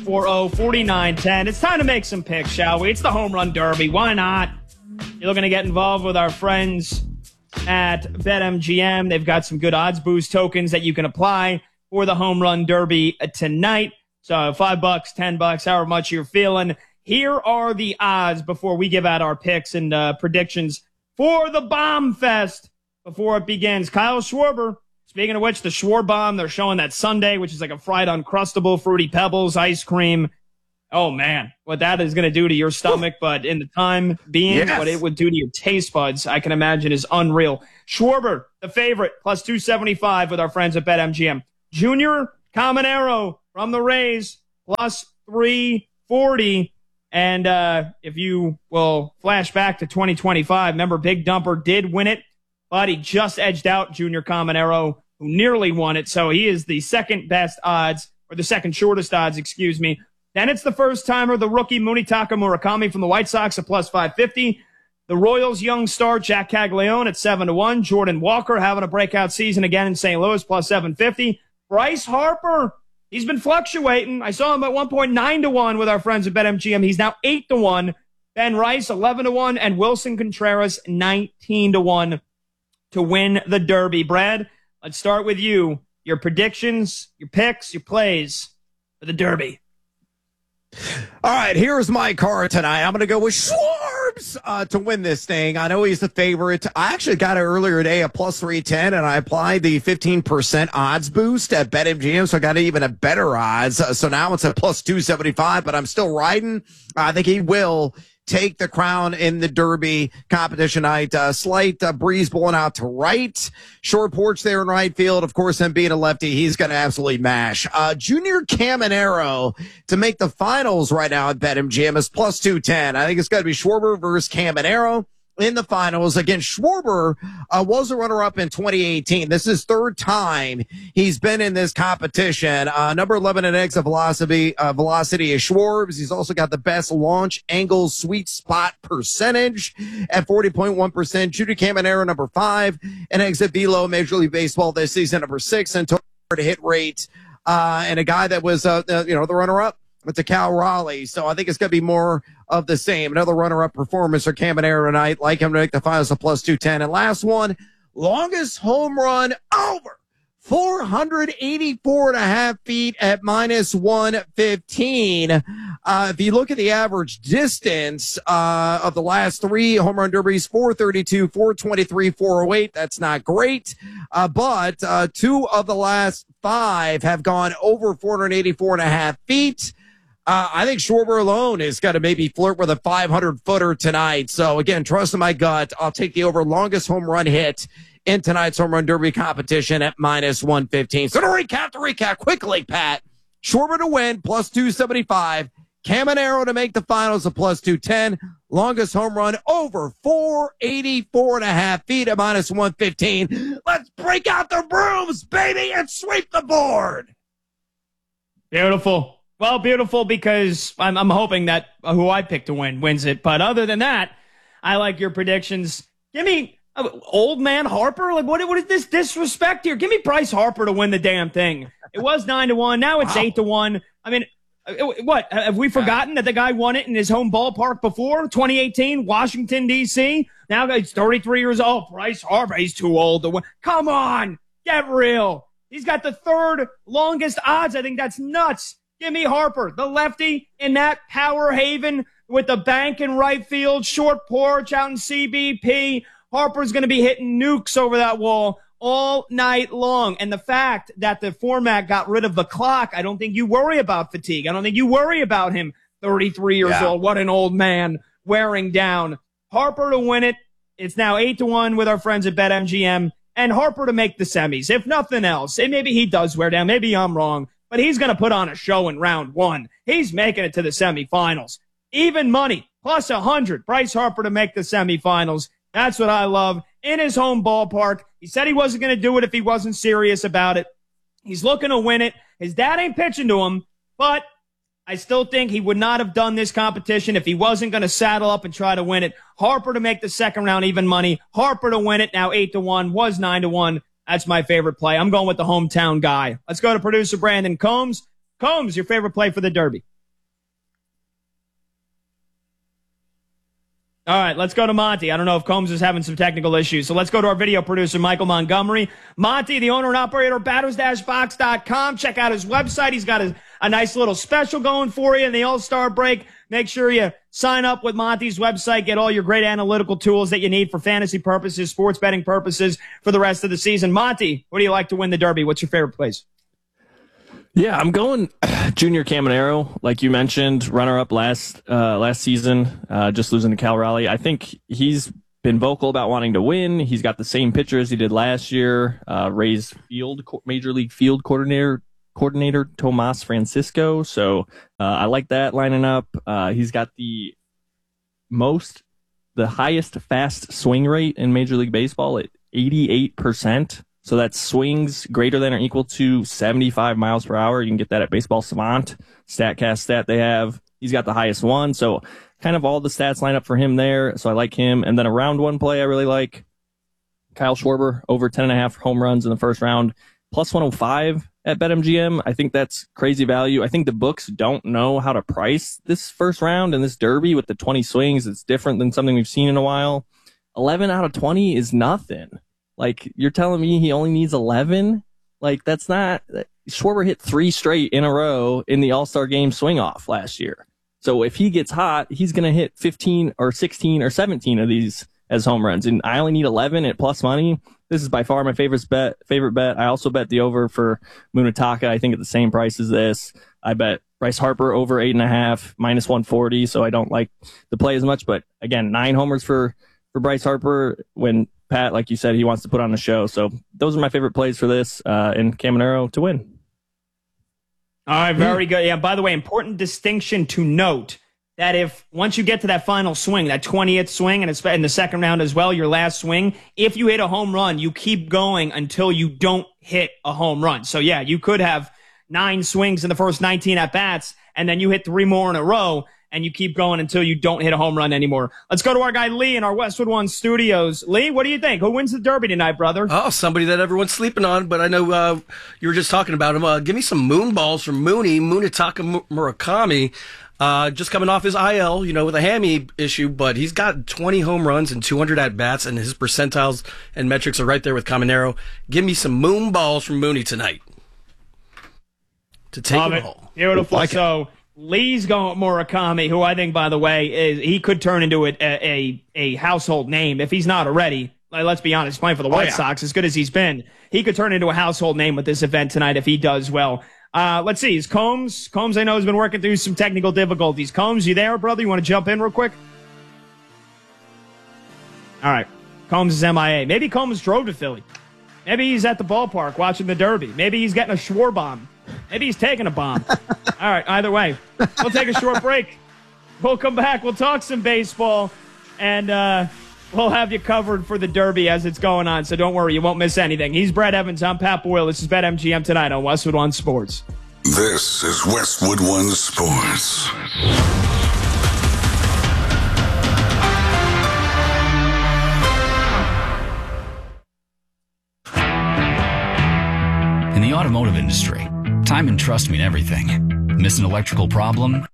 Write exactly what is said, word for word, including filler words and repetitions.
four oh, forty-nine ten. It's time to make some picks, shall we? It's the Home Run Derby. Why not? You're looking to get involved with our friends at BetMGM. They've got some good odds boost tokens that you can apply for the Home Run Derby tonight. So five bucks, ten bucks, however much you're feeling. Here are the odds before we give out our picks and uh, predictions for the Bomb Fest before it begins. Kyle Schwarber. Speaking of which, the Schwar Bomb, they're showing that Sunday, which is like a fried Uncrustable, Fruity Pebbles, ice cream. Oh, man, what that is going to do to your stomach, but in the time being, yes. what it would do to your taste buds, I can imagine is unreal. Schwarber, the favorite, plus two seventy-five with our friends at BetMGM. Junior Caminero from the Rays, plus three forty. And uh, if you will flash back to twenty twenty-five, remember Big Dumper did win it, but he just edged out Junior Caminero, who nearly won it. So he is the second best odds, or the second shortest odds, excuse me. Then it's the first timer, the rookie Munetaka Murakami from the White Sox at plus five fifty. The Royals young star Jack Caglione at seven to one. Jordan Walker having a breakout season again in Saint Louis, plus seven fifty. Bryce Harper, he's been fluctuating. I saw him at one point nine to one with our friends at BetMGM. He's now eight to one. Ben Rice, eleven to one. And Wilson Contreras, nineteen to one. To win the Derby. Brad, let's start with you. Your predictions, your picks, your plays for the Derby. All right, here's my card tonight. I'm going to go with Schwarbs uh, to win this thing. I know he's the favorite. I actually got it earlier today at plus three ten, and I applied the fifteen percent odds boost at BetMGM, so I got even a better odds. Uh, so now it's at plus two seventy-five, but I'm still riding. I think he will take the crown in the Derby competition night. Uh, slight uh, breeze blowing out to right. Short porch there in right field. Of course, him being a lefty, he's going to absolutely mash. Uh, Junior Caminero to make the finals right now at BetMGM is plus two ten. I think it's got to be Schwarber versus Caminero in the finals. Again, Schwarber uh, was a runner-up in twenty eighteen. This is third time he's been in this competition. Uh, number eleven in exit velocity, uh, velocity is Schwarbs. He's also got the best launch angle sweet spot percentage at forty point one percent. Junior Caminero, number five, and exit velo Major League Baseball this season, number six, and total hit rate. Uh, and a guy that was, uh, uh, you know, the runner-up with the Cal Raleigh. So I think it's going to be more of the same. Another runner-up performance for Caminero tonight. Like him to make the finals of plus two ten. And last one, longest home run over four eighty-four and a half feet at minus one fifteen. Uh, if you look at the average distance uh, of the last three home run derbies, four thirty-two, four twenty-three, four oh eight. That's not great. Uh, but uh, two of the last five have gone over four eighty-four and a half feet. Uh, I think Schwarber alone is got to maybe flirt with a five hundred footer tonight. So again, trust in my gut. I'll take the over longest home run hit in tonight's home run derby competition at minus one fifteen. So to recap, to recap quickly, Pat, Schwarber to win plus two seventy-five. Caminero to make the finals at plus two ten. Longest home run over four eighty-four and a half feet at minus one fifteen. Let's break out the brooms, baby, and sweep the board. Beautiful. Well, beautiful because I'm, I'm hoping that who I pick to win wins it. But other than that, I like your predictions. Give me uh, old man Harper. Like what? What is this disrespect here? Give me Bryce Harper to win the damn thing. It was nine to one. Now it's wow. eight to one. I mean, what have we forgotten that the guy won it in his home ballpark before? twenty eighteen, Washington D C. Now he's thirty-three years old. Bryce Harper, he's too old to win. Come on, get real. He's got the third longest odds. I think that's nuts. Give me Harper, the lefty in that power haven with the bank in right field, short porch out in C B P. Harper's going to be hitting nukes over that wall all night long. And the fact that the format got rid of the clock, I don't think you worry about fatigue. I don't think you worry about him, thirty-three years yeah. old. What an old man wearing down. Harper to win it. It's now eight to one with our friends at BetMGM. And Harper to make the semis. If nothing else, and maybe he does wear down. Maybe I'm wrong. But he's going to put on a show in round one. He's making it to the semifinals. Even money, plus one hundred. Bryce Harper to make the semifinals. That's what I love. In his home ballpark. He said he wasn't going to do it if he wasn't serious about it. He's looking to win it. His dad ain't pitching to him, but I still think he would not have done this competition if he wasn't going to saddle up and try to win it. Harper to make the second round even money. Harper to win it, now eight to one, was nine to one. That's my favorite play. I'm going with the hometown guy. Let's go to producer Brandon Combs. Combs, your favorite play for the Derby. All right, let's go to Monty. I don't know if Combs is having some technical issues, so let's go to our video producer, Michael Montgomery. Monty, the owner and operator of batters dash box dot com. Check out his website. He's got a, a nice little special going for you in the All-Star break. Make sure you sign up with Monty's website. Get all your great analytical tools that you need for fantasy purposes, sports betting purposes for the rest of the season. Monty, what do you like to win the Derby? What's your favorite place? Yeah, I'm going Junior Caminero, like you mentioned, runner-up last uh, last season, uh, just losing to Cal Raleigh. I think he's been vocal about wanting to win. He's got the same pitcher as he did last year. Uh, Rays field Major League field coordinator coordinator Tomas Francisco. So uh, I like that lining up. Uh, he's got the most, the highest fast swing rate in Major League Baseball at eighty-eight percent. So that's swings greater than or equal to seventy-five miles per hour. You can get that at Baseball Savant, StatCast stat they have. He's got the highest one. So kind of all the stats line up for him there. So I like him. And then a round one play I really like. Kyle Schwarber, over ten and a half home runs in the first round, plus one oh five at BetMGM. I think that's crazy value. I think the books don't know how to price this first round and this Derby with the twenty swings. It's different than something we've seen in a while. eleven out of twenty is nothing. Like, you're telling me he only needs eleven? Like, that's not... Schwarber hit three straight in a row in the All-Star Game swing-off last year. So if he gets hot, he's going to hit fifteen or sixteen or seventeen of these as home runs. And I only need eleven at plus money. This is by far my favorite bet. Favorite bet. I also bet the over for Munetaka, I think at the same price as this. I bet Bryce Harper over eight and a half, minus one forty, so I don't like the play as much. But again, nine homers for, for Bryce Harper when Pat, like you said, he wants to put on a show. So those are my favorite plays for this, uh, and Caminero to win. All right, very good. Yeah, by the way, important distinction to note that if once you get to that final swing, that twentieth swing, and it's in the second round as well, your last swing, if you hit a home run, you keep going until you don't hit a home run. So, yeah, you could have nine swings in the first nineteen at-bats, and then you hit three more in a row, and you keep going until you don't hit a home run anymore. Let's go to our guy Lee in our Westwood One studios. Lee, what do you think? Who wins the Derby tonight, brother? Oh, somebody that everyone's sleeping on, but I know uh, you were just talking about him. Uh, give me some moon balls from Mooney, Munetaka Murakami. Uh, just coming off his I L, you know, with a hammy issue, but he's got twenty home runs and two hundred at-bats, and his percentiles and metrics are right there with Caminero. Give me some moon balls from Mooney tonight to take Love it it. home. Beautiful. Like so... Lee's going with Murakami, who I think, by the way, is he could turn into a a, a household name if he's not already. Like, let's be honest, playing for the White oh, yeah. Sox, as good as he's been, he could turn into a household name with this event tonight if he does well. Uh, let's see, is Combs? Combs, I know, has been working through some technical difficulties. Combs, you there, brother? You want to jump in real quick? All right. Combs is M I A. Maybe Combs drove to Philly. Maybe he's at the ballpark watching the Derby. Maybe he's getting a Schwarbomb. Maybe he's taking a bomb. All right, either way, we'll take a short break. We'll come back. We'll talk some baseball, and uh, we'll have you covered for the Derby as it's going on, so don't worry. You won't miss anything. He's Brett Evans. I'm Pat Boyle. This is BetMGM tonight on Westwood One Sports. This is Westwood One Sports. In the automotive industry, time and trust mean everything. Miss an electrical problem,